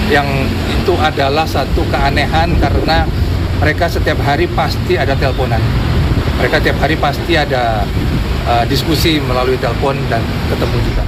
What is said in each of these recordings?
yang itu adalah satu keanehan karena mereka setiap hari pasti ada teleponan. Mereka setiap hari pasti ada diskusi melalui telepon dan ketemu juga.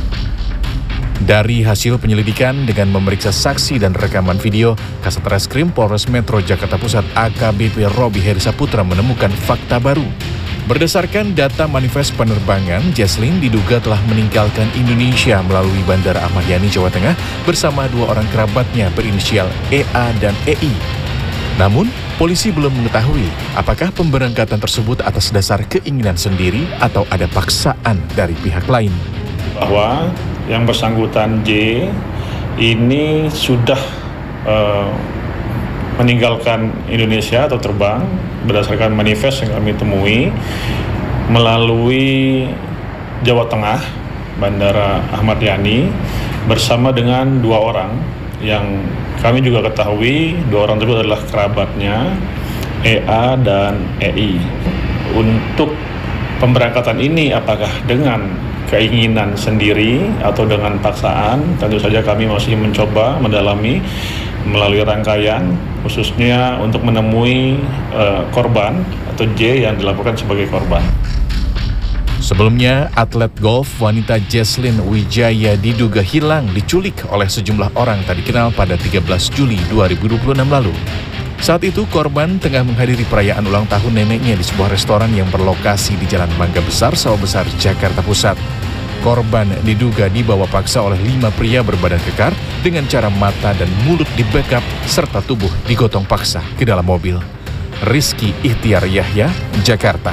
Dari hasil penyelidikan dengan memeriksa saksi dan rekaman video, Kasat Reskrim Polres Metro Jakarta Pusat AKBP Robi Heri Saputra menemukan fakta baru. Berdasarkan data manifest penerbangan, Jesslyn diduga telah meninggalkan Indonesia melalui Bandara Ahmad Yani, Jawa Tengah bersama 2 orang kerabatnya berinisial EA dan EI. Namun, polisi belum mengetahui apakah pemberangkatan tersebut atas dasar keinginan sendiri atau ada paksaan dari pihak lain. Bahwa yang bersangkutan J ini sudah meninggalkan Indonesia atau terbang berdasarkan manifest yang kami temui melalui Jawa Tengah, Bandara Ahmad Yani, bersama dengan 2 orang yang kami juga ketahui 2 orang tersebut adalah kerabatnya EA dan EI. Untuk pemberangkatan ini apakah dengan keinginan sendiri atau dengan paksaan, tentu saja kami masih mencoba mendalami melalui rangkaian, khususnya untuk menemui korban atau J yang dilaporkan sebagai korban. Sebelumnya, atlet golf wanita Jesslyn Wijaya diduga hilang diculik oleh sejumlah orang tak dikenal pada 13 Juli 2026 lalu. Saat itu, korban tengah menghadiri perayaan ulang tahun neneknya di sebuah restoran yang berlokasi di Jalan Mangga Besar, Sawah Besar, Jakarta Pusat. Korban diduga dibawa paksa oleh 5 pria berbadan kekar dengan cara mata dan mulut dibekap serta tubuh digotong paksa ke dalam mobil. Rizky Ihtiar Yahya, Jakarta.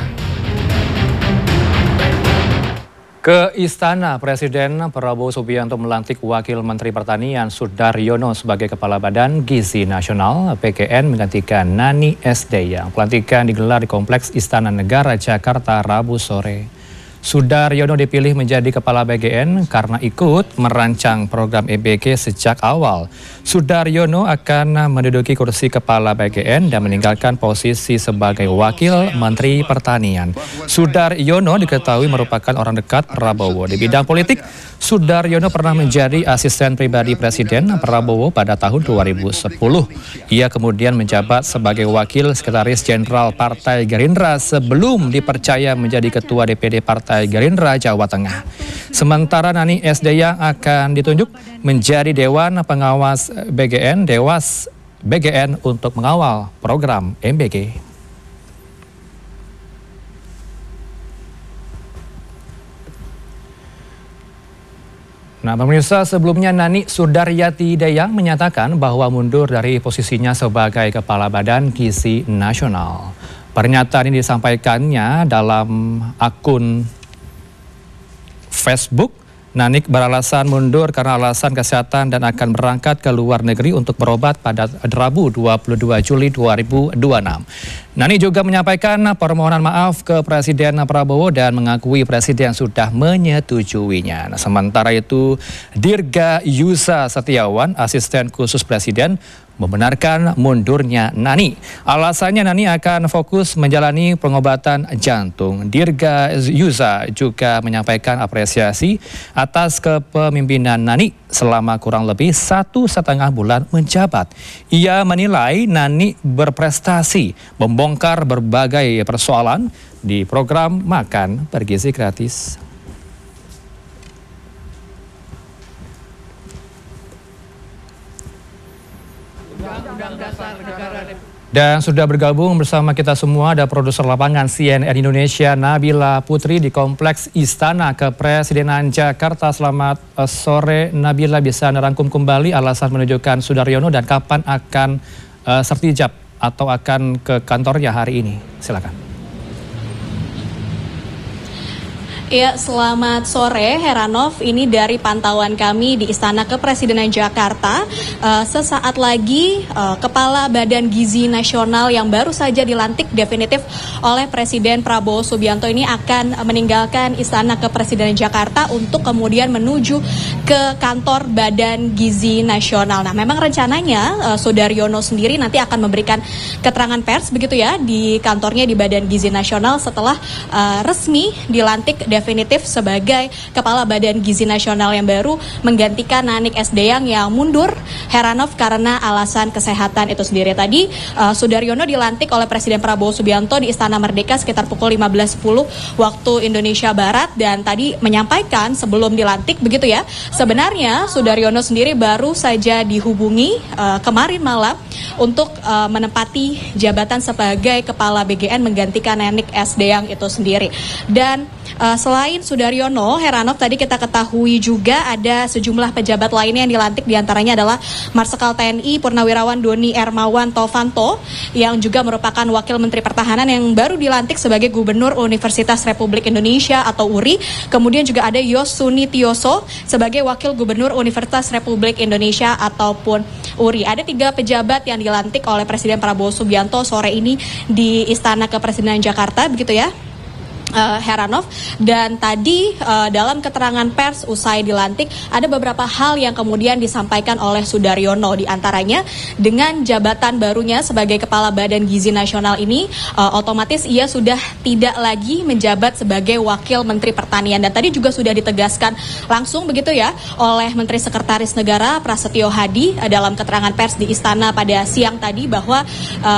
Ke Istana, Presiden Prabowo Subianto melantik Wakil Menteri Pertanian Sudaryono sebagai Kepala Badan Gizi Nasional (PGN) menggantikan Nani Sdeyang. Pelantikan digelar di Kompleks Istana Negara, Jakarta, Rabu sore. Sudaryono dipilih menjadi Kepala BGN karena ikut merancang program EBG sejak awal. Sudaryono akan menduduki kursi Kepala BGN dan meninggalkan posisi sebagai Wakil Menteri Pertanian. Sudaryono diketahui merupakan orang dekat Prabowo. Di bidang politik, Sudaryono pernah menjadi asisten pribadi Presiden Prabowo pada tahun 2010. Ia kemudian menjabat sebagai Wakil Sekretaris Jenderal Partai Gerindra sebelum dipercaya menjadi Ketua DPD Partai Gerindra Jawa Tengah. Sementara Nani Sdeyang akan ditunjuk menjadi Dewan Pengawas BGN, Dewas BGN untuk mengawal program MBG. Nah, pemirsa, sebelumnya Nani Sudaryati Dayang menyatakan bahwa mundur dari posisinya sebagai Kepala Badan Gizi Nasional. Pernyataan ini disampaikannya dalam akun Facebook. Nanik beralasan mundur karena alasan kesehatan dan akan berangkat ke luar negeri untuk berobat pada Rabu 22 Juli 2026. Nani juga menyampaikan permohonan maaf ke Presiden Prabowo dan mengakui Presiden sudah menyetujuinya. Nah, sementara itu, Dirga Yusa Setiawan, asisten khusus Presiden, membenarkan mundurnya Nani. Alasannya Nani akan fokus menjalani pengobatan jantung. Dirga Yusa juga menyampaikan apresiasi atas kepemimpinan Nani selama kurang lebih 1,5 bulan menjabat. Ia menilai Nani berprestasi membongkar berbagai persoalan di program makan bergizi gratis. Dan sudah bergabung bersama kita semua ada produser lapangan CNN Indonesia Nabila Putri di Kompleks Istana Kepresidenan Jakarta. Selamat sore Nabila, bisa merangkum kembali alasan menunjukkan Sudaryono dan kapan akan sertijab atau akan ke kantornya hari ini? Silakan. Ya, selamat sore Heranov. Ini dari pantauan kami di Istana Kepresidenan Jakarta. Sesaat lagi Kepala Badan Gizi Nasional yang baru saja dilantik definitif oleh Presiden Prabowo Subianto ini akan meninggalkan Istana Kepresidenan Jakarta untuk kemudian menuju ke kantor Badan Gizi Nasional. Nah, memang rencananya Sudaryono sendiri nanti akan memberikan keterangan pers begitu ya di kantornya di Badan Gizi Nasional setelah resmi dilantik definitif sebagai Kepala Badan Gizi Nasional yang baru, menggantikan Nanik Esdeyang yang mundur, Heranov, karena alasan kesehatan itu sendiri. Tadi Sudaryono dilantik oleh Presiden Prabowo Subianto di Istana Merdeka sekitar pukul 15.10 waktu Indonesia Barat, dan tadi menyampaikan sebelum dilantik begitu ya, sebenarnya Sudaryono sendiri baru saja dihubungi kemarin malam untuk menempati jabatan sebagai Kepala BGN menggantikan Nanik Esdeyang itu sendiri. Dan selain Sudaryono, Heranov, tadi kita ketahui juga ada sejumlah pejabat lainnya yang dilantik, diantaranya adalah Marsikal TNI Purnawirawan Doni Ermawan Tovanto yang juga merupakan Wakil Menteri Pertahanan yang baru dilantik sebagai Gubernur Universitas Republik Indonesia atau URI. Kemudian juga ada Yosuni Tioso sebagai Wakil Gubernur Universitas Republik Indonesia ataupun URI. Ada 3 pejabat yang dilantik oleh Presiden Prabowo Subianto sore ini di Istana Kepresidenan Jakarta, begitu ya, Heranov. Dan tadi dalam keterangan pers usai dilantik ada beberapa hal yang kemudian disampaikan oleh Sudaryono, diantaranya dengan jabatan barunya sebagai Kepala Badan Gizi Nasional ini otomatis ia sudah tidak lagi menjabat sebagai Wakil Menteri Pertanian, dan tadi juga sudah ditegaskan langsung begitu ya oleh Menteri Sekretaris Negara Prasetyo Hadi dalam keterangan pers di Istana pada siang tadi bahwa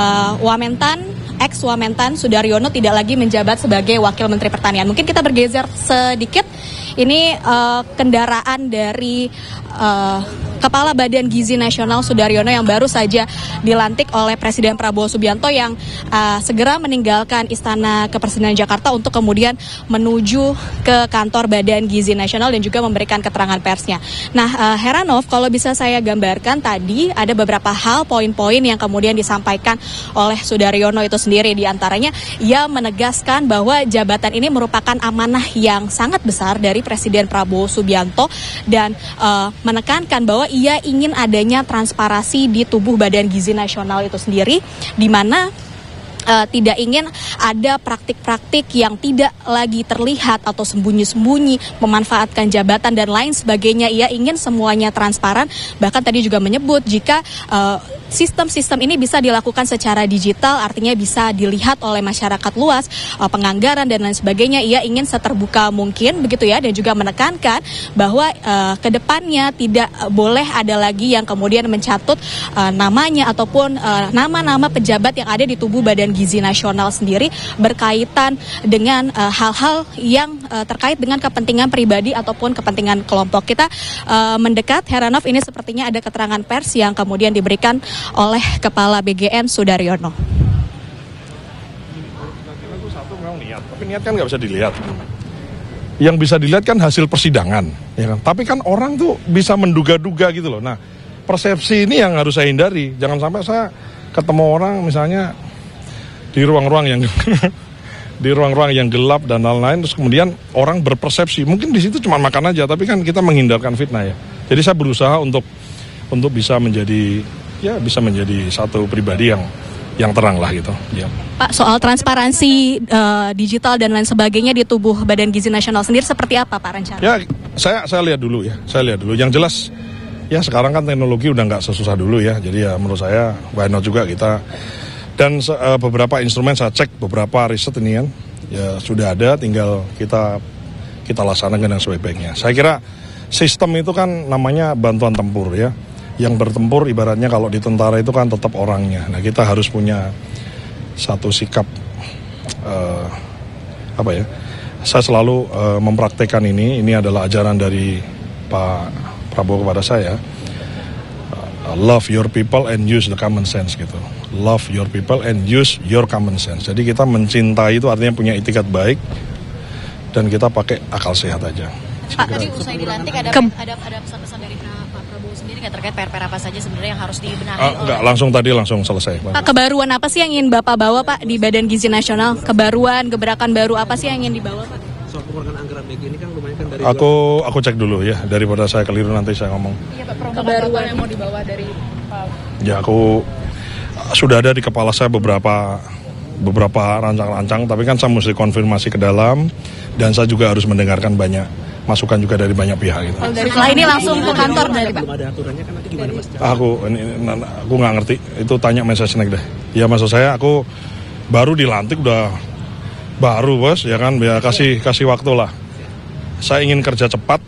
ex-Wamentan Sudaryono tidak lagi menjabat sebagai Wakil Menteri Pertanian. Mungkin kita bergeser sedikit. Ini kendaraan dari Kepala Badan Gizi Nasional Sudaryono yang baru saja dilantik oleh Presiden Prabowo Subianto yang segera meninggalkan Istana Kepresidenan Jakarta untuk kemudian menuju ke kantor Badan Gizi Nasional dan juga memberikan keterangan persnya. Nah, Heranov, kalau bisa saya gambarkan tadi ada beberapa hal, poin-poin yang kemudian disampaikan oleh Sudaryono itu sendiri. Di antaranya ia menegaskan bahwa jabatan ini merupakan amanah yang sangat besar dari Presiden Prabowo Subianto dan menekankan bahwa ia ingin adanya transparansi di tubuh Badan Gizi Nasional itu sendiri, di mana tidak ingin ada praktik-praktik yang tidak lagi terlihat atau sembunyi-sembunyi, memanfaatkan jabatan dan lain sebagainya. Ia ingin semuanya transparan, bahkan tadi juga menyebut jika sistem-sistem ini bisa dilakukan secara digital, artinya bisa dilihat oleh masyarakat luas, penganggaran dan lain sebagainya, ia ingin seterbuka mungkin begitu ya, dan juga menekankan bahwa kedepannya tidak boleh ada lagi yang kemudian mencatut namanya ataupun nama-nama pejabat yang ada di tubuh Badan Gizi Nasional sendiri berkaitan dengan hal-hal yang terkait dengan kepentingan pribadi ataupun kepentingan kelompok. Kita mendekat, Heranov, ini sepertinya ada keterangan pers yang kemudian diberikan oleh Kepala BGN Sudaryono. Tapi niat kan nggak bisa dilihat. Yang bisa dilihat kan hasil persidangan, ya kan? Tapi kan orang tuh bisa menduga-duga gitu loh. Nah, persepsi ini yang harus saya hindari. Jangan sampai saya ketemu orang misalnya di ruang-ruang yang di ruang-ruang yang gelap dan lain-lain, terus kemudian orang berpersepsi mungkin di situ cuma makan aja, tapi kan kita menghindarkan fitnah ya. Jadi saya berusaha untuk bisa menjadi satu pribadi yang terang lah gitu. Ya. Pak, soal transparansi digital dan lain sebagainya di tubuh Badan Gizi Nasional sendiri seperti apa Pak rencana? Ya, saya lihat dulu ya. Yang jelas ya sekarang kan teknologi udah nggak sesusah dulu ya. Jadi ya menurut saya why not juga kita. Dan beberapa instrumen saya cek, beberapa riset ini kan ya sudah ada, tinggal kita laksanakan dengan sebaik-baiknya. Saya kira sistem itu kan namanya bantuan tempur ya. Yang bertempur ibaratnya kalau di tentara itu kan tetap orangnya. Nah, kita harus punya satu sikap Saya selalu mempraktekkan ini adalah ajaran dari Pak Prabowo kepada saya. Love your people and use the common sense gitu. Love your people and use your common sense. Jadi kita mencintai itu artinya punya itikat baik dan kita pakai akal sehat aja. Pak, tadi usai dilantik ada pesan-pesan dari Pak Prabowo sendiri nggak terkait PR apa saja sebenarnya yang harus dibenahi? Enggak, langsung selesai. Pak, kebaruan apa sih yang ingin Bapak bawa Pak di Badan Gizi Nasional? Gebrakan baru apa sih yang ingin dibawa Pak? Soal pengorbanan anggaran BG ini kan lumayan kan dari... Aku cek dulu ya, daripada saya keliru nanti saya ngomong. Iya Pak, kebaruan yang mau dibawa dari Pak? Ya aku sudah ada di kepala saya beberapa rancang-rancang, tapi kan saya mesti konfirmasi ke dalam dan saya juga harus mendengarkan banyak masukan juga dari banyak pihak gitu. Setelah ini langsung ke kantor dari Pak? Belum ada aturannya kan nanti gimana Mas? Aku nggak ngerti, itu tanya Mensesnek deh. Ya maksud saya aku baru dilantik udah baru bos, ya kan, ya kasih waktu lah. Saya ingin kerja cepat,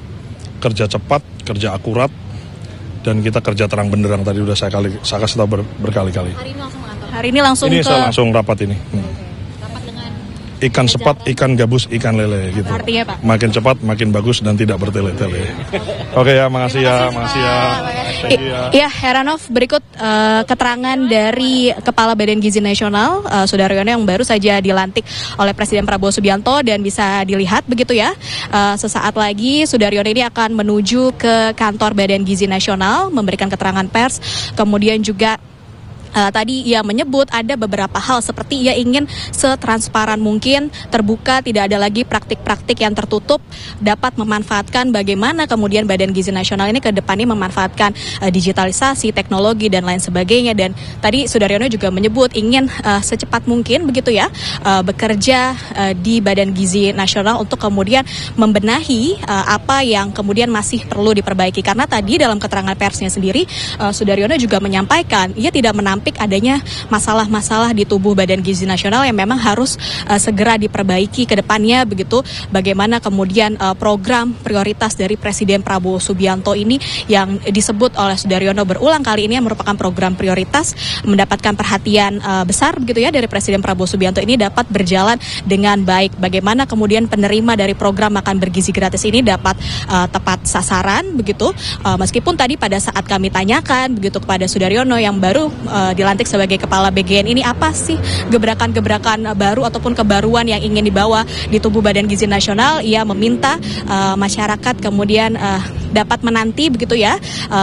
kerja akurat, dan kita kerja terang benderang. Tadi udah saya kasih tahu berkali-kali. Hari ini langsung mengantor. Hari ini langsung Ini ke... saya langsung rapat ini. Rapat dengan Ikan sepat, ikan gabus, ikan lele gitu. Artinya, Pak? Makin cepat, makin bagus dan tidak bertele-tele. Oke ya, makasih ya. Thank you ya. Ya, Heranov, berikut keterangan dari Kepala Badan Gizi Nasional, Sudaryono, yang baru saja dilantik oleh Presiden Prabowo Subianto, dan bisa dilihat begitu ya. Sesaat lagi Sudaryono ini akan menuju ke kantor Badan Gizi Nasional, memberikan keterangan pers, kemudian juga tadi ia menyebut ada beberapa hal seperti ia ingin setransparan mungkin, terbuka, tidak ada lagi praktik-praktik yang tertutup, dapat memanfaatkan bagaimana kemudian Badan Gizi Nasional ini ke depannya memanfaatkan digitalisasi, teknologi, dan lain sebagainya. Dan tadi Sudaryono juga menyebut ingin secepat mungkin begitu ya bekerja di Badan Gizi Nasional untuk kemudian membenahi apa yang kemudian masih perlu diperbaiki. Karena tadi dalam keterangan persnya sendiri Sudaryono juga menyampaikan ia tidak menampik adanya masalah-masalah di tubuh Badan Gizi Nasional yang memang harus segera diperbaiki ke depannya begitu. Bagaimana kemudian program prioritas dari Presiden Prabowo Subianto ini yang disebut oleh Sudaryono berulang kali ini yang merupakan program prioritas, mendapatkan perhatian besar begitu ya dari Presiden Prabowo Subianto ini dapat berjalan dengan baik. Bagaimana kemudian penerima dari program makan bergizi gratis ini dapat tepat sasaran begitu. Meskipun tadi pada saat kami tanyakan begitu kepada Sudaryono yang baru dilantik sebagai Kepala BGN ini, apa sih gebrakan-gebrakan baru ataupun kebaruan yang ingin dibawa di tubuh Badan Gizi Nasional, ia meminta masyarakat kemudian dapat menanti begitu ya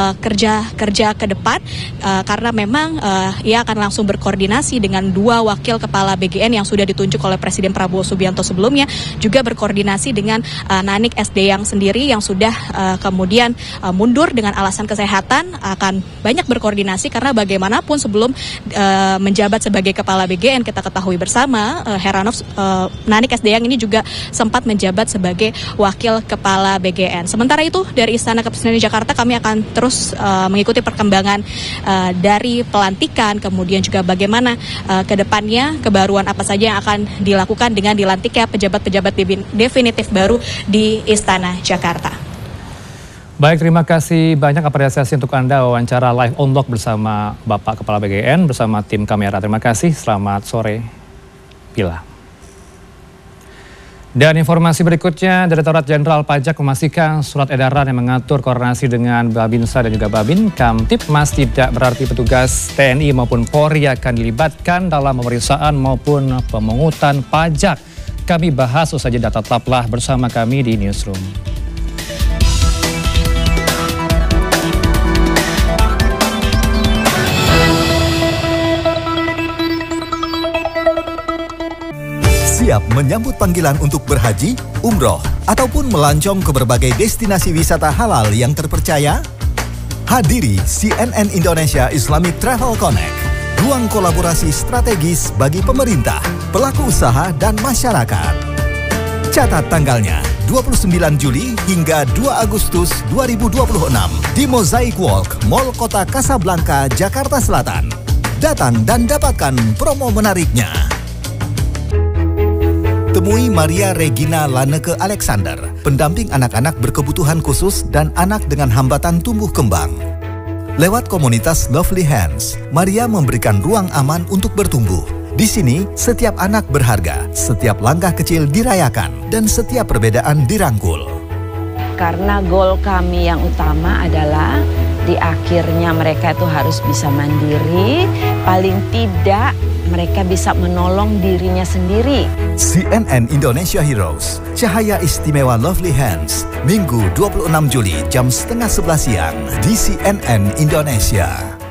kerja ke depan, karena memang ia akan langsung berkoordinasi dengan dua wakil Kepala BGN yang sudah ditunjuk oleh Presiden Prabowo Subianto sebelumnya, juga berkoordinasi dengan Nanik SD yang sendiri yang sudah kemudian mundur dengan alasan kesehatan, akan banyak berkoordinasi karena bagaimanapun sebelum menjabat sebagai Kepala BGN kita ketahui bersama Heranov, Nanik SD yang ini juga sempat menjabat sebagai Wakil Kepala BGN. Sementara itu dari Istana Kepresidenan Jakarta kami akan terus mengikuti perkembangan dari pelantikan, kemudian juga bagaimana ke depannya kebaruan apa saja yang akan dilakukan dengan dilantiknya pejabat-pejabat definitif baru di Istana Jakarta. Baik, terima kasih banyak apresiasi untuk Anda wawancara live on block bersama Bapak Kepala BGN bersama tim kamera. Terima kasih, selamat sore Bila. Dan informasi berikutnya, Direktorat Jenderal Pajak memastikan surat edaran yang mengatur koordinasi dengan Babinsa dan juga Babin Kamtibmas tidak berarti petugas TNI maupun Polri akan dilibatkan dalam pemeriksaan maupun pemungutan pajak. Kami bahas usai jeda, tetaplah bersama kami di Newsroom. Siap menyambut panggilan untuk berhaji, umroh, ataupun melancong ke berbagai destinasi wisata halal yang terpercaya? Hadiri CNN Indonesia Islamic Travel Connect, ruang kolaborasi strategis bagi pemerintah, pelaku usaha, dan masyarakat. Catat tanggalnya, 29 Juli hingga 2 Agustus 2026 di Mosaic Walk, Mall Kota Kasablanka, Jakarta Selatan. Datang dan dapatkan promo menariknya. Temui Maria Regina Laneke Alexander, pendamping anak-anak berkebutuhan khusus dan anak dengan hambatan tumbuh kembang. Lewat komunitas Lovely Hands, Maria memberikan ruang aman untuk bertumbuh. Di sini, setiap anak berharga, setiap langkah kecil dirayakan, dan setiap perbedaan dirangkul. Karena goal kami yang utama adalah di akhirnya mereka itu harus bisa mandiri, paling tidak mereka bisa menolong dirinya sendiri. CNN Indonesia Heroes, Cahaya Istimewa Lovely Hands, Minggu 26 Juli jam 10:30 siang di CNN Indonesia.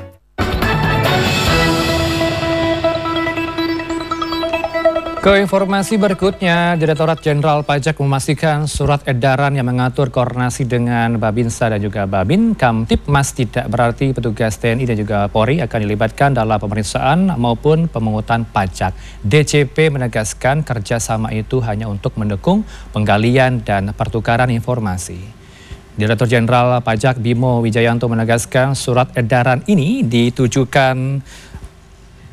Ke informasi berikutnya, Direktorat Jenderal Pajak memastikan surat edaran yang mengatur koordinasi dengan Babinsa dan juga Babin Kamtibmas tidak berarti petugas TNI dan juga Polri akan dilibatkan dalam pemeriksaan maupun pemungutan pajak. DJP menegaskan kerjasama itu hanya untuk mendukung penggalian dan pertukaran informasi. Direktur Jenderal Pajak Bimo Wijayanto menegaskan surat edaran ini ditujukan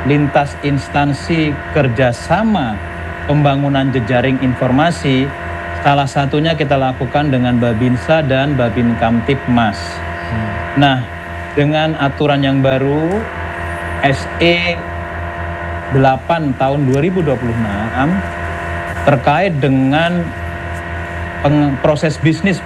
lintas instansi kerjasama pembangunan jejaring informasi, salah satunya kita lakukan dengan Babinsa dan Babin Kamtipmas. Nah, dengan aturan yang baru SE 8 tahun 2026 terkait dengan proses bisnis